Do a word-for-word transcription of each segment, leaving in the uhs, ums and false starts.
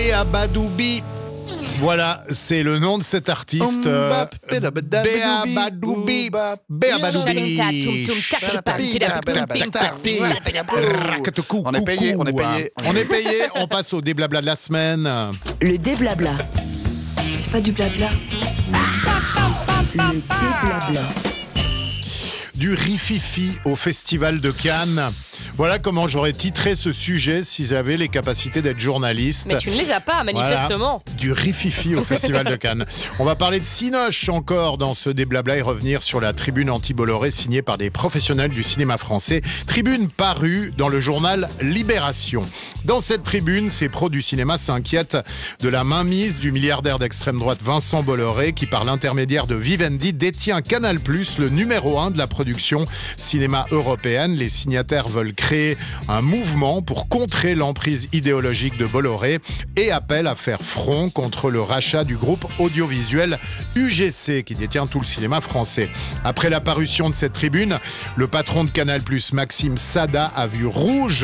Béabadoubi. Voilà, c'est le nom de cet artiste. euh, Béabadoubi. Béabadoubi. On est payé, on est payé. On est payé, on passe au déblabla de la semaine. Le déblabla. C'est pas du blabla. Le déblabla. Du rififi au Festival de Cannes. Voilà comment j'aurais titré ce sujet si j'avais les capacités d'être journaliste. Mais tu ne les as pas, manifestement. Voilà, du rififi au Festival de Cannes. On va parler de Cinoche encore dans ce déblabla et revenir sur la tribune anti-Bolloré signée par des professionnels du cinéma français. Tribune parue dans le journal Libération. Dans cette tribune, ces pros du cinéma s'inquiètent de la mainmise du milliardaire d'extrême droite Vincent Bolloré qui, par l'intermédiaire de Vivendi, détient Canal plus, le numéro un de la production cinéma européenne. Les signataires veulent créer un mouvement pour contrer l'emprise idéologique de Bolloré et appellent à faire front contre le rachat du groupe audiovisuel U G C qui détient tout le cinéma français. Après la parution de cette tribune, le patron de Canal plus, Maxime Sada, a vu rouge.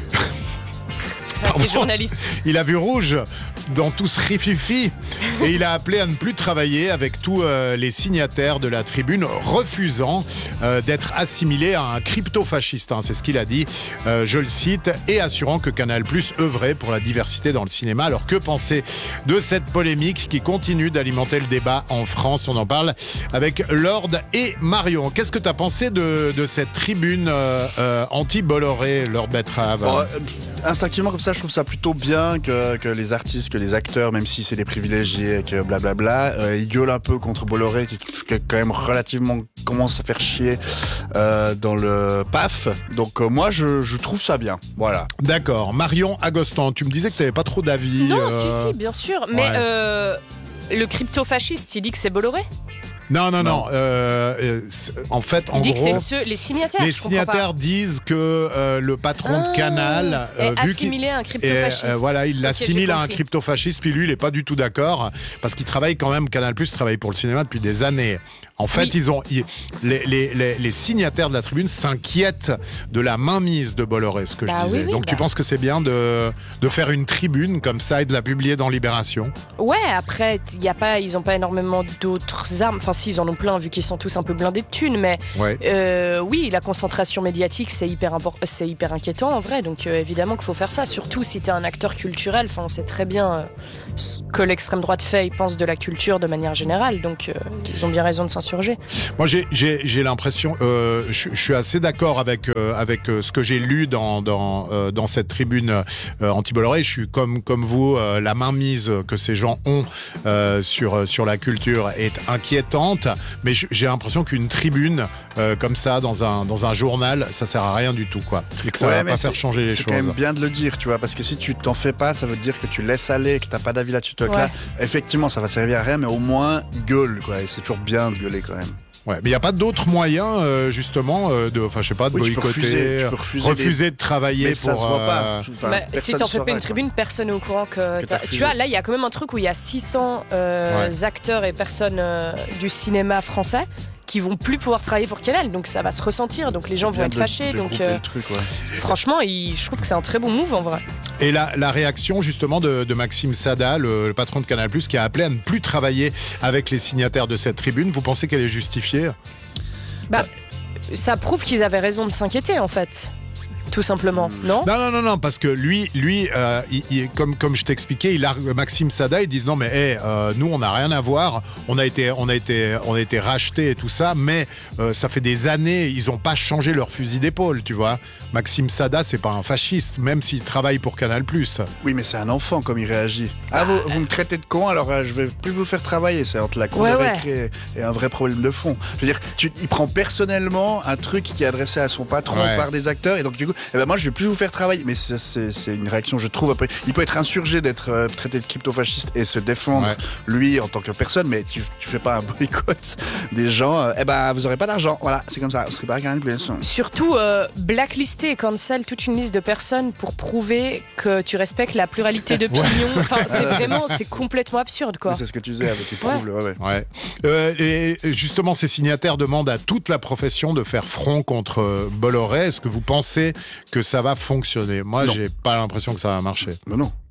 T'es journaliste. Il a vu rouge dans tout ce rififi et il a appelé à ne plus travailler avec tous euh, les signataires de la tribune, refusant euh, d'être assimilé à un crypto-fasciste. Hein, c'est ce qu'il a dit, euh, je le cite, et assurant que Canal plus œuvrait pour la diversité dans le cinéma. Alors que penser de cette polémique qui continue d'alimenter le débat en France? On en parle avec Lord et Marion. Qu'est-ce que tu as pensé de, de cette tribune euh, euh, anti-Bolloré, Lord Betrave? Bon, euh, instinctivement, comme ça, je trouve ça plutôt bien que, que les artistes, que les acteurs, même si c'est des privilégiés et que blablabla, euh, ils gueulent un peu contre Bolloré, qui, qui quand même relativement commence à faire chier euh, dans le P A F. Donc euh, moi, je, je trouve ça bien. Voilà. D'accord. Marion Agostin, tu me disais que tu n'avais pas trop d'avis. Non, euh... si, si, bien sûr. Mais Ouais. euh, le crypto-fasciste, il dit que c'est Bolloré. Non, non, non. Non. Euh, euh, c'est- en fait, en Il dit gros, que c'est ceux, les signataires. les je comprends pas. signataires disent que euh, le patron Ah, de Canal, est vu qu'il assimilé à un et, crypto-fasciste. euh, voilà, il Ok, l'assimile j'ai à un compris. crypto-fasciste, puis lui, il est pas du tout d'accord, parce qu'il travaille quand même, Canal plus travaille pour le cinéma depuis des années. En fait, Oui. ils ont, ils- les, les, les, les signataires de la tribune s'inquiètent de la mainmise de Bolloré, ce que Bah je disais. oui, oui, Donc tu bah. penses que c'est bien de, de faire une tribune comme ça et de la publier dans Libération? Ouais, après, y a pas, ils n'ont pas énormément d'autres armes. Enfin, si, ils en ont plein, vu qu'ils sont tous un peu blindés de thunes. Mais Ouais. euh, oui, la concentration médiatique, c'est hyper, import- c'est hyper inquiétant, en vrai. Donc, euh, évidemment qu'il faut faire ça. Surtout si t'es un acteur culturel. Enfin, on sait très bien euh, ce que l'extrême droite fait. Ils pensent de la culture de manière générale. Donc, euh, ils ont bien raison de s'insurger. Moi, j'ai, j'ai, j'ai l'impression, euh, je, je suis assez d'accord avec, euh, avec euh, ce que j'ai lu dans, dans, euh, dans cette tribune euh, anti-Bolloré. Je suis comme, comme vous, euh, la mainmise que ces gens ont euh, sur, sur la culture est inquiétante, mais je- j'ai l'impression qu'une tribune euh, comme ça dans un, dans un journal, ça sert à rien du tout, quoi. Et que ça Ouais, va mais pas c'est- faire changer les C'est quand choses. même bien de le dire, tu vois, parce que si tu t'en fais pas, ça veut dire que tu laisses aller, que t'as pas d'avis là-dessus. Toi, que Ouais. là, effectivement, ça va servir à rien, mais au moins, ils gueulent, quoi. Et c'est toujours bien de gueuler quand même. Ouais, mais il n'y a pas d'autres moyens, euh, justement, euh, de, enfin, je sais pas, de Oui, tu peux boycotter, refuser, tu peux refuser refuser de travailler Mais pour. ça se voit euh, pas. Enfin, Bah, si personne t'en ne fais pas saura, une quoi. tribune, personne n'est au courant que. Que t'as t'as- Tu refusé. vois, là, il y a quand même un truc où il y a six cents euh, Ouais. acteurs et personnes euh, du cinéma français qui vont plus pouvoir travailler pour Canal. Donc, ça va se ressentir. Donc, les gens vont Bien être de- fâchés. de Donc, grouper euh, le truc, ouais. franchement, il- je trouve que c'est un très bon move en vrai. Et la, la réaction justement de, de Maxime Sada, le, le patron de Canal plus, qui a appelé à ne plus travailler avec les signataires de cette tribune, vous pensez qu'elle est justifiée? Bah, ça prouve qu'ils avaient raison de s'inquiéter en fait. Tout simplement, non? Non, non, non, non, parce que lui, lui euh, il- il- comme, comme je t'expliquais, il a, Maxime Sada, il dit non, mais hey, euh, nous, on n'a rien à voir, on a été, on a été, on a été rachetés et tout ça, mais euh, ça fait des années, ils n'ont pas changé leur fusil d'épaule, tu vois. Maxime Sada, c'est pas un fasciste, même s'il travaille pour Canal plus. Oui, mais c'est un enfant comme il réagit. Ah, vous, vous me traitez de con, alors euh, je vais plus vous faire travailler. C'est entre la cour Ouais, de ouais. récré et un vrai problème de fond. Je veux dire, tu, il prend personnellement un truc qui est adressé à son patron Ouais. par des acteurs, et donc du coup, eh ben moi je vais plus vous faire travailler. Mais c'est- c'est c'est une réaction, je trouve. Après, il peut être insurgé d'être euh, traité de crypto-fasciste et se défendre Ouais. lui en tant que personne, mais tu, tu fais pas un boycott des gens. euh, eh ben, vous aurez pas d'argent. Voilà, c'est comme ça. Vous serez pas Canal plus. Surtout euh, blacklister et cancel toute une liste de personnes pour prouver que tu respectes la pluralité d'opinions. Enfin, c'est vraiment, c'est complètement absurde quoi. Mais C'est ce que tu disais avec les troubles. Ouais, ouais. Ouais. Euh, et justement, ces signataires demandent à toute la profession de faire front contre euh, Bolloré. Est-ce que vous pensez que ça va fonctionner? Moi, Non. j'ai pas l'impression que ça va marcher. Mais non.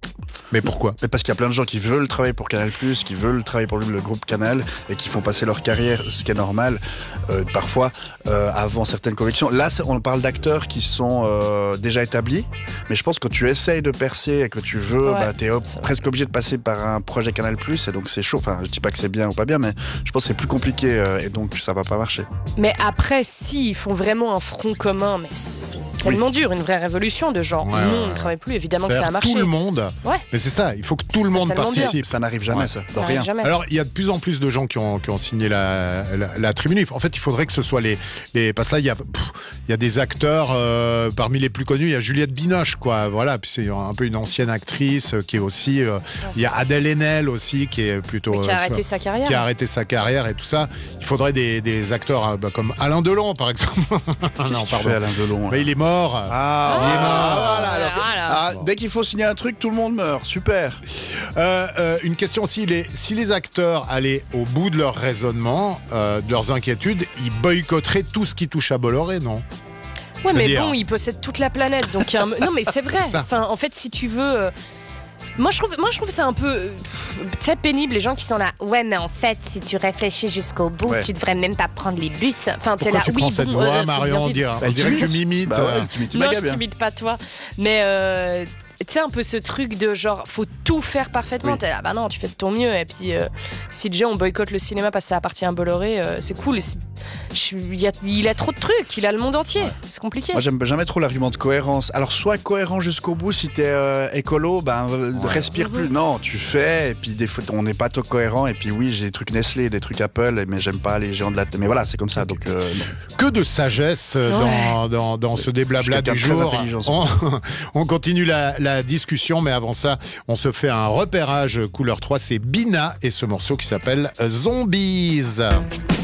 Mais pourquoi ? Mais parce qu'il y a plein de gens qui veulent travailler pour Canal+, qui veulent travailler pour le groupe Canal et qui font passer leur carrière, ce qui est normal, euh, parfois, euh, avant certaines convictions. Là, on parle d'acteurs qui sont euh, déjà établis, mais je pense que quand tu essayes de percer et que tu veux, Ouais, bah, t'es op- c'est vrai. presque obligé de passer par un projet Canal+, et donc c'est chaud. Enfin, je dis pas que c'est bien ou pas bien, mais je pense que c'est plus compliqué euh, et donc ça va pas marcher. Mais après, si ils font vraiment un front commun, mais c'est tellement dur, une vraie révolution de genre, Ouais, non, ouais, on ne ouais. travaille plus, évidemment que ça a C'est-à-dire marché. tout le monde. Ouais. Mais c'est ça, il faut que tout Ce le monde serait tellement bien. participe. Ça n'arrive jamais, Ouais. ça, de Ça rien. arrive jamais. Alors, il y a de plus en plus de gens qui ont, qui ont signé la, la, la tribune. En fait, il faudrait que ce soit les... les parce que là, il y a, pff, il y a des acteurs, euh, parmi les plus connus, il y a Juliette Binoche, quoi. Voilà, puis c'est un peu une ancienne actrice euh, qui est aussi... euh, il y a Adèle Haenel aussi, qui est plutôt... Mais qui a euh, arrêté sa carrière. qui a arrêté sa carrière et tout ça. Il faudrait des, des acteurs euh, bah, comme Alain Delon, par exemple. Qu'est-ce non, qu'il pardon. fait, Alain Delon? Mais il est mort. Ah, Il est mort. ah, voilà, alors, Voilà. ah, dès qu'il faut signer un truc, tout le monde meurt. Super. Euh, euh, une question aussi, les, si les acteurs allaient au bout de leur raisonnement, euh, de leurs inquiétudes, ils boycotteraient tout ce qui touche à Bolloré, non ? Ouais, mais C'est-à-dire- bon, il possède toute la planète, donc il y a un... non, mais c'est vrai. C'est ça. Enfin, en fait, si tu veux. euh, Moi je, trouve, moi, je trouve ça un peu euh, tu sais, pénible, les gens qui sont là. Ouais, mais en fait, si tu réfléchis jusqu'au bout, Ouais. tu devrais même pas prendre les bus. Enfin, t'es Pourquoi là, tu oui, prends cette bon, voix, euh, faut Marion, bien on vivre. dirait, on Bah, dirait que tu t'imites. m'imites. Bah ouais, euh. tu m'imites Non, méga je bien. t'imite pas toi. Mais euh, tu sais, un peu ce truc de genre, faut tout faire parfaitement. Oui. T'es là, bah non, tu fais de ton mieux. Et puis, euh, si déjà on boycotte le cinéma parce que ça appartient à Bolloré, euh, c'est cool. C'est- je suis- Il y a, il a trop de trucs, il a le monde entier. C'est compliqué. Moi, j'aime jamais trop l'argument de cohérence. Alors, sois cohérent jusqu'au bout. Si t'es euh, écolo, ben, euh, Ouais. respire plus. Non, tu fais, et puis des fois, on n'est pas trop cohérent. Et puis, oui, j'ai des trucs Nestlé, des trucs Apple, mais j'aime pas les géants de la télé. Mais voilà, c'est comme ça. Donc, euh, non. Que de sagesse euh, Ouais. dans, dans, dans ce déblabla Je suis du quelqu'un de très jour. intelligent, On, on continue la, la discussion, mais avant ça, on se fait un repérage couleur trois. C'est Bina et ce morceau qui s'appelle Zombies.